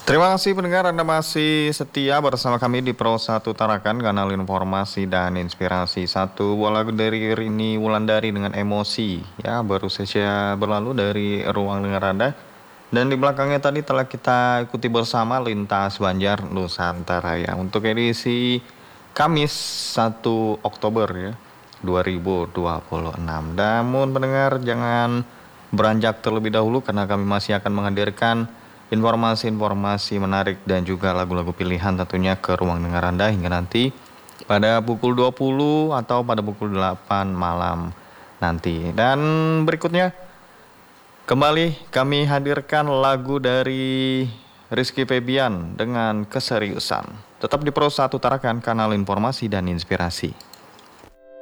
Terima kasih pendengar, Anda masih setia bersama kami di Pro 1 Tarakan, kanal informasi dan inspirasi. Satu buah lagu dari Rini Wulandari dengan Emosi, ya, baru saja berlalu dari ruang dengar Anda. Dan di belakangnya tadi telah kita ikuti bersama Lintas Banjar Nusantara, ya, untuk edisi Kamis 1 Oktober ya 2026. Namun pendengar, jangan beranjak terlebih dahulu karena kami masih akan menghadirkan informasi-informasi menarik dan juga lagu-lagu pilihan tentunya ke ruang dengar Anda hingga nanti pada pukul 20 atau pada pukul 8 malam nanti. Dan berikutnya kembali kami hadirkan lagu dari Rizky Febian dengan Keseriusan. Tetap di Pro 1 Tarakan, kanal informasi dan inspirasi.